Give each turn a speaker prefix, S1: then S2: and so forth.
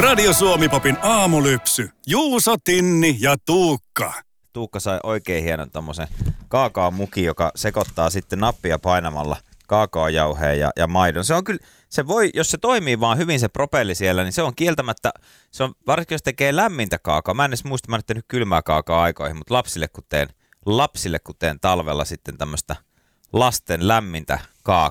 S1: Radio Suomi-popin aamulypsy. Juuso, Tinni ja Tuukka.
S2: Tuukka sai oikein hienon tommosen kaakaomuki, joka sekoittaa sitten nappia painamalla kaakaojauheen ja maidon. Se on kyllä, se voi, jos se toimii vaan hyvin se propelli siellä, niin se on kieltämättä, se on varsinkin jos tekee lämmintä kaakaoa. Mä en edes muista, mä en ole tehnyt kylmää kaakaoa aikoihin, mutta lapsille kun teen talvella sitten tämmöistä lasten lämmintä kaakaoa,